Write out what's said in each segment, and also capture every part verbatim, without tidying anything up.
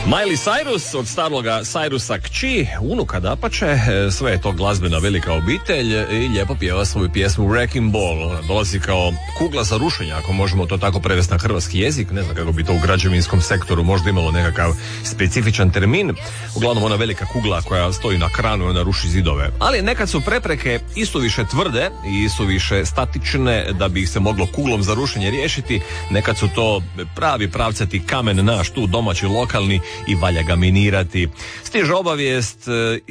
Miley Cyrus, od staroga Cyrusa kći, unuka dapače, sve je to glazbena velika obitelj i lijepo pjeva svoju pjesmu Wrecking Ball. Dolazi kao kugla za rušenje, ako možemo to tako prevesti na hrvatski jezik, ne znam kako bi to u građevinskom sektoru možda imalo nekakav specifičan termin. Uglavnom ona velika kugla koja stoji na kranu i ona ruši zidove. Ali nekad su prepreke isuviše tvrde i isuviše statične da bi ih se moglo kuglom za rušenje riješiti. Nekad su to pravi pravcati kamen naš, tu domaći, lokalni, i valja ga minirati. Stiže obavijest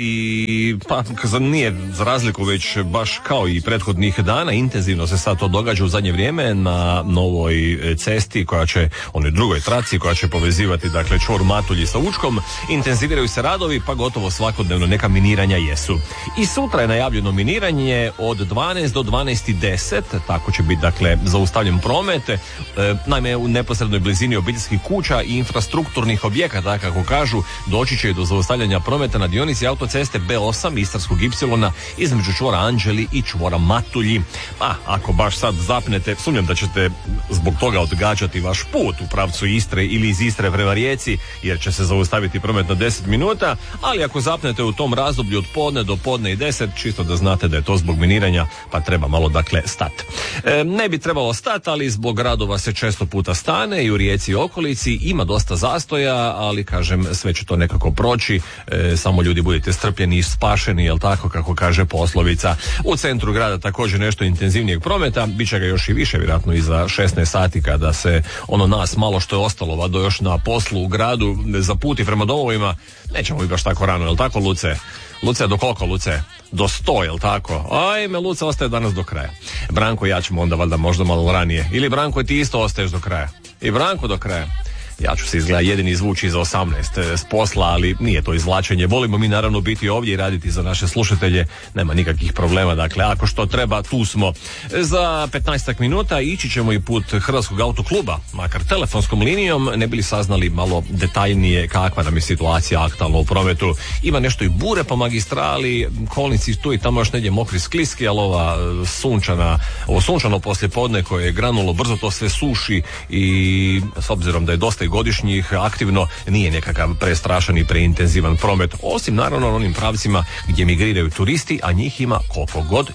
i pa nije za razliku već baš kao i prethodnih dana, intenzivno se sad to događa u zadnje vrijeme na novoj cesti koja će, onoj drugoj traci koja će povezivati dakle čvor Matulji sa Učkom. Intenziviraju se radovi pa gotovo svakodnevno neka miniranja jesu. I sutra je najavljeno miniranje od dvanaest do dvanaest i deset, tako će biti dakle zaustavljen promet, e, naime u neposrednoj blizini obiteljskih kuća i infrastrukturnih objekata, kako kažu, doći će i do zaustavljanja prometa na dionici autoceste be osam Istarskog ipsilona između čvora Anđeli i čvora Matulji. Pa, ako baš sad zapnete, sumnjam da ćete zbog toga odgađati vaš put u pravcu Istre ili iz Istre prema Rijeci, jer će se zaustaviti promet na deset minuta, ali ako zapnete u tom razdoblju od podne do podne i deset, čisto da znate da je to zbog miniranja, pa treba malo dakle stat. E, ne bi trebalo stat, ali zbog radova se često puta stane i u Rijeci i okolici ima dosta zastoja, ali kažem, sve će to nekako proći, e, samo ljudi budite strpljeni i spašeni, jel tako kako kaže poslovica. U centru grada također nešto intenzivnijeg prometa, bit će ga još i više, vjerojatno i za šesnaest sati kada se ono nas malo što je ostalo vado još na poslu u gradu zaputi prema domovima. Nećemo biti baš tako rano, jel tako Luce? Luce, do koliko Luce? Do sto, jel tako? Ajme, Luce ostaje danas do kraja. Branko i ja ćemo onda valjda možda malo ranije. Ili Branko, ti isto ostaješ do kraja? I Branko do kraja. Ja ću se izgleda jedini izvući za osamnaest s posla, ali nije to izvlačenje. Volimo mi naravno biti ovdje i raditi za naše slušatelje, nema nikakvih problema. Dakle, ako što treba, tu smo. Za petnaestak minuta ići ćemo i put Hrvatskog autokluba, makar telefonskom linijom, ne bili saznali malo detaljnije kakva nam je situacija aktualno u prometu. Ima nešto i bure po magistrali, kolnici tu i tamo još negdje mokri skliski, ali ova sunčana, ovo sunčano poslijepodne koje je granulo, brzo to sve suši i s obzirom da je dosta i godišnjih aktivno, nije nekakav prestrašan i preintenzivan promet, osim naravno onim pravcima gdje migriraju turisti, a njih ima koliko god